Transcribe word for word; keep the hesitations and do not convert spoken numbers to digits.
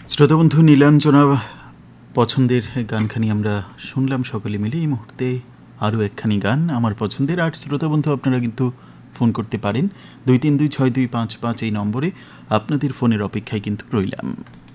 শ্রোতাবন্ধু নীলাঞ্জনা পছন্দের গানখানি আমরা শুনলাম সকলে মিলে। এই মুহূর্তে আরও একখানি গান আমার পছন্দের। আর শ্রোতাবন্ধু আপনারা কিন্তু ফোন করতে পারেন দুই তিন দুই ছয় দুই পাঁচ পাঁচ এই নম্বরে। আপনাদের ফোনের অপেক্ষায় কিন্তু রইলাম।